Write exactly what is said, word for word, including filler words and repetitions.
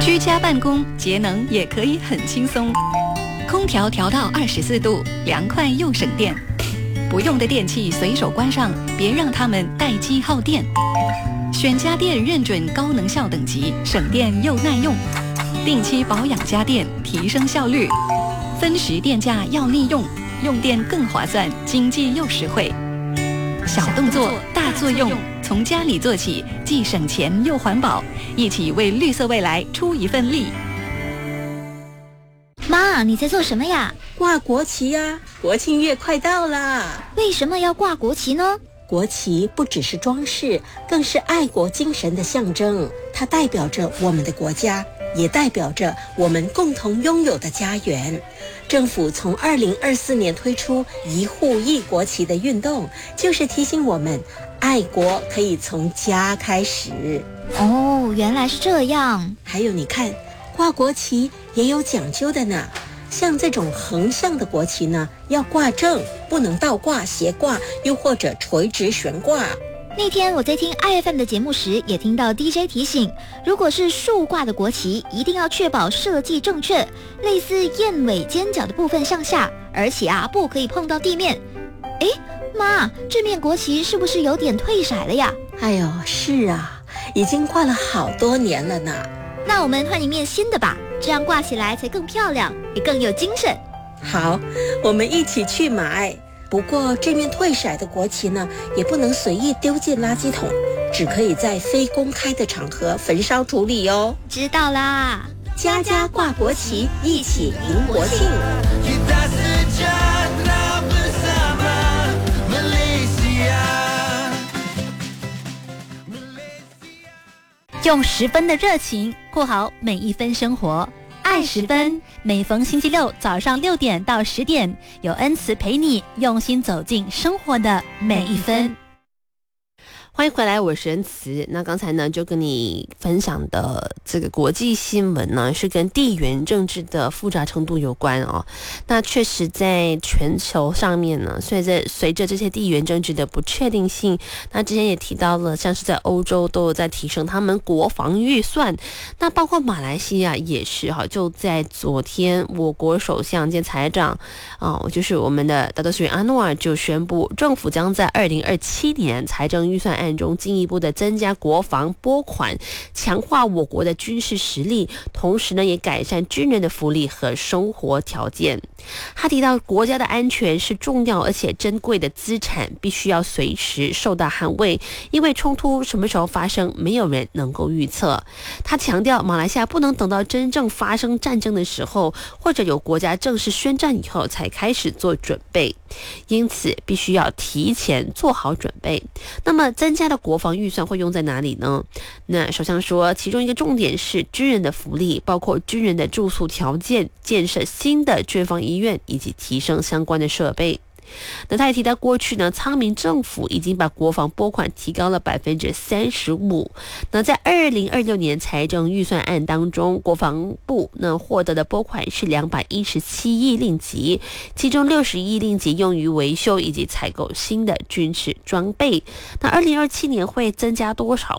居家办公节能也可以很轻松，空调调到二十四度，凉快又省电。不用的电器随手关上，别让它们待机耗电。选家电认准高能效等级，省电又耐用。定期保养家电，提升效率。分时电价要利用，用电更划算，经济又实惠。小动作大作用，从家里做起，既省钱又环保，一起为绿色未来出一份力。 妈，你在做什么呀？ 挂国旗呀！国庆月快到啦！ 为什么要挂国旗呢？ 国旗不只是装饰，更是爱国精神的象征。它代表着我们的国家，也代表着我们共同拥有的家园。政府从二零二四年推出一户一国旗的运动，就是提醒我们，爱国可以从家开始。 哦，原来是这样。 还有你看，挂国旗也有讲究的呢。像这种横向的国旗呢，要挂正，不能倒挂、斜挂，又或者垂直悬挂。 那天我在听 I F M 的节目时，也听到 D J 提醒，如果是竖挂的国旗，一定要确保设计正确，类似燕尾尖角的部分向下，而且啊，不可以碰到地面。诶，妈，这面国旗是不是有点褪色了呀？ 哎呦，是啊，已经挂了好多年了呢。 那我们换一面新的吧，这样挂起来才更漂亮，也更有精神。 好，我们一起去买。不过这面褪色的国旗呢，也不能随意丢进垃圾桶，只可以在非公开的场合焚烧处理哦。 知道啦， 家家挂国旗，一起迎国庆。 用十分的热情过好每一分生活，爱十分。每逢星期六早上六点到十点，有恩慈陪你用心走进生活的每一分。 欢迎回来，我是恩慈。那刚才呢，就跟你分享的这个国际新闻呢，是跟地缘政治的复杂程度有关哦。那确实在全球上面呢，随着随着这些地缘政治的不确定性，那之前也提到了，像是在欧洲都有在提升他们国防预算，那包括马来西亚也是哈。就在昨天，我国首相兼财长啊、哦，就是我们的达多斯里阿诺尔就宣布，政府将在二零二七年财政预算案中进一步的增加国防拨款，强化我国的军事实力，同时呢也改善军人的福利和生活条件。他提到，国家的安全是重要而且珍贵的资产，必须要随时受到捍卫，因为冲突什么时候发生，没有人能够预测。他强调，马来西亚不能等到真正发生战争的时候，或者有国家正式宣战以后才开始做准备，因此必须要提前做好准备。那么增加的国防预算会用在哪里呢？那首相说，其中一个重点是军人的福利，包括军人的住宿条件、建设新的军方医院以及提升相关的设备。那他也提到，过去呢，昌明政府已经把国防拨款提高了百分之三十五。那在二零二六年财政预算案当中，国防部呢获得的拨款是两百一十七亿令吉，其中六十亿令吉用于维修以及采购新的军事装备。那二零二七年会增加多少？